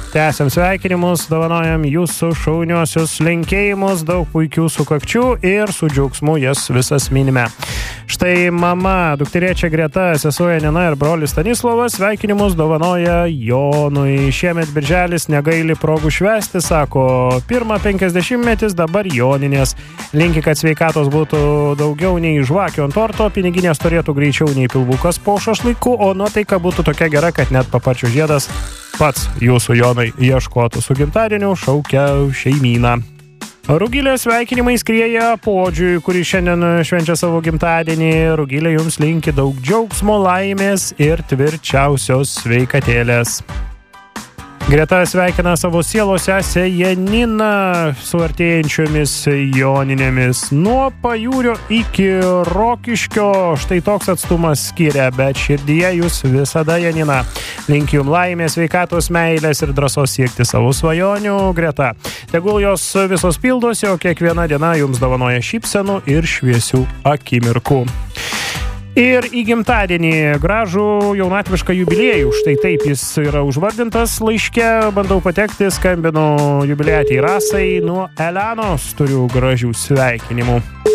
Tęsiam sveikinimus, dovanojam jūsų šauniosius linkėjimus, daug puikių sukakčių ir su džiaugsmu jas visas minime. Štai mama, dukterėčia Greta, sesuo Janina ir brolis Stanislovas sveikinimus dovanoja Jonui. Šiemet birželis negaili progų švęsti, sako, pirmą 50-metis, dabar Joninės. Linki, kad sveikatos būtų daugiau nei žvakių ant torto, piniginės turėtų greičiau nei pilvukas po šašlaiku, o nuotaika būtų tokia gera, kad net paparčio žiedas pats jūsų Jonai ieškotų. Su gimtadieniu šaukia šeimyną. Rugilė sveikinimai skrieja Podžiui, kuris šiandien švenčia savo gimtadienį. Rugilė jums linki daug džiaugsmo, laimės ir tvirčiausios sveikatėlės. Greta sveikina savo sielos sesę Janiną su artėjančiomis Joninėmis. Nuo Pajūrio iki Rokiškio štai toks atstumas skiria, bet širdyje jūs visada, Janina. Linkiu jums laimės, sveikatos, meilės ir drąsos siekti savo svajonių, Greta. Tegul jos visos pildosi, o kiekviena diena jums dovanoja šypsenų ir šviesių akimirkų. Ir į gimtadienį gražų jaunatvišką jubiliejų. Štai taip jis yra užvardintas laiške. Bandau patekti, skambinu jubiliatei Rasai. Nuo Elenos turiu gražių sveikinimų.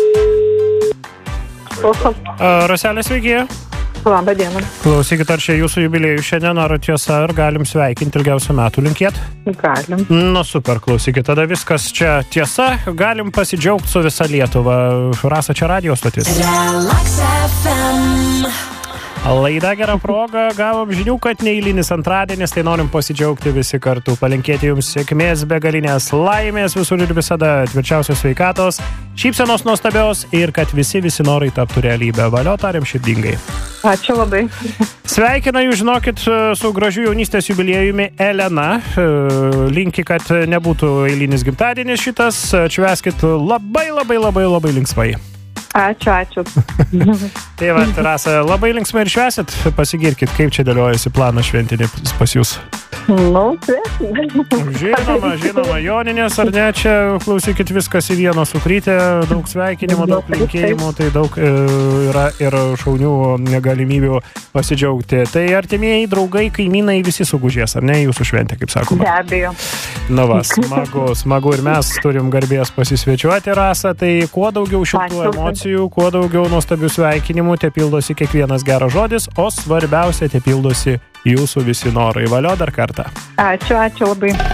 Raselė, sveiki. Labą dieną. Klausykit, ar čia jūsų jubiliejų šiandien, ar tiesa, ar galim sveikinti ilgiausių metų linkėt? Galim. Nu, super, klausykit, tada viskas čia tiesa, galim pasidžiaugti su visa Lietuva. Rasa, čia radio stotis. Relax FM. Laida gera proga, gavom žinių, kad neeilinis antradienis, tai norim pasidžiaugti visi kartu, palinkėti jums sėkmės, begalinės laimės visur ir visada, tvirčiausios sveikatos, šypsenos nuostabios ir kad visi norai taptų realybę. Valio, tariam širdingai. Ačiū labai. Sveikina jūs, žinokit, su gražiu jaunystės jubiliejumi Elena. Linki, kad nebūtų eilinis gimtadienis šitas, švęskit labai linksmai. Ačiū. Tai va, Rasa, labai linksmai ir švęsit, pasigirkit, kaip čia dėliojasi planas šventinį pas jūs. Nu, Žinoma, Joninės, ar ne, čia klausykit viskas į vieną sukrytę, daug sveikinimų, daug linkėjimų, tai daug yra ir šaunių galimybių pasidžiaugti. Tai artimieji, draugai, kaimynai visi sugužės, ar ne, jūsų šventė, kaip sakoma? Be abejo. Na va, smagu ir mes turim garbės pasisvečiuoti, Rasa, tai kuo daugiau šiltų emocijų, kuo daugiau nuostabių sveikinimų, te pildosi kiekvienas geras žodis, o svarbiausia, te pildosi jūsų visi norai. Valio dar kartą. Ačiū labai.